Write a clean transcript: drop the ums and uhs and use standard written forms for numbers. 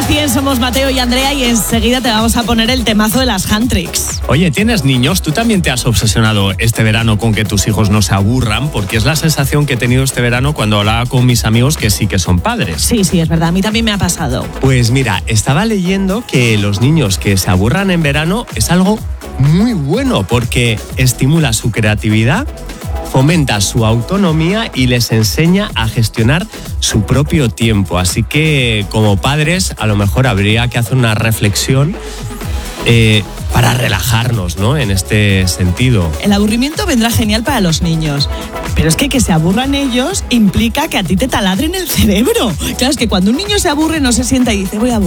100, somos Mateo y Andrea y enseguida te vamos a poner el temazo de las Handtricks. Oye, ¿tienes niños? ¿Tú también te has obsesionado este verano con que tus hijos no se aburran? Porque es la sensación que he tenido este verano cuando hablaba con mis amigos que sí que son padres. Sí, es verdad, a mí también me ha pasado. Pues mira, estaba leyendo que los niños que se aburran en verano es algo muy bueno porque estimula su creatividad, fomenta su autonomía y les enseña a gestionar su propio tiempo. Así que como padres a lo mejor habría que hacer una reflexión para relajarnos, ¿no? En este sentido. El aburrimiento vendrá genial para los niños, pero es que se aburran ellos implica que a ti te taladren el cerebro. Claro, es que cuando un niño se aburre no se sienta y dice voy a